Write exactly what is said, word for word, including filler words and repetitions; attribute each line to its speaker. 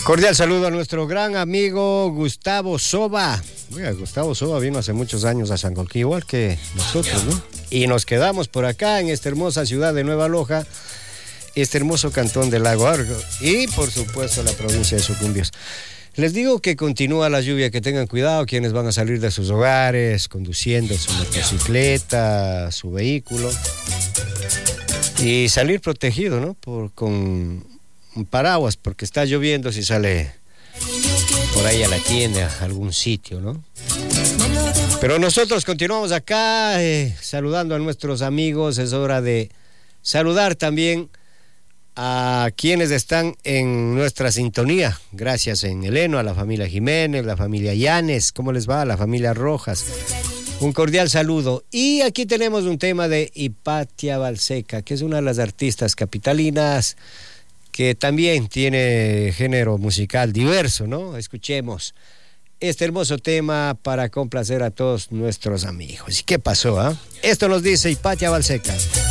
Speaker 1: Cordial saludo a nuestro gran amigo Gustavo Soba. Oiga, Gustavo Soba vino hace muchos años a Sangolquí, igual que nosotros, ¿no? Y nos quedamos por acá en esta hermosa ciudad de Nueva Loja, este hermoso cantón del Lago Argo y, por supuesto, la provincia de Sucumbíos. Les digo que continúa la lluvia, que tengan cuidado quienes van a salir de sus hogares, conduciendo su motocicleta, su vehículo, y salir protegido, ¿no? Por, con un paraguas, porque está lloviendo si sale por ahí a la tienda, a algún sitio, ¿no? Pero nosotros continuamos acá eh, saludando a nuestros amigos. Es hora de saludar también a quienes están en nuestra sintonía. Gracias en Heleno, a la familia Jiménez, la familia Llanes, ¿cómo les va? A la familia Rojas. Un cordial saludo. Y aquí tenemos un tema de Hipatia Balseca, que es una de las artistas capitalinas que también tiene género musical diverso, ¿no? Escuchemos este hermoso tema para complacer a todos nuestros amigos. ¿Y qué pasó, ah? ¿eh? Esto nos dice Hipatia Balseca.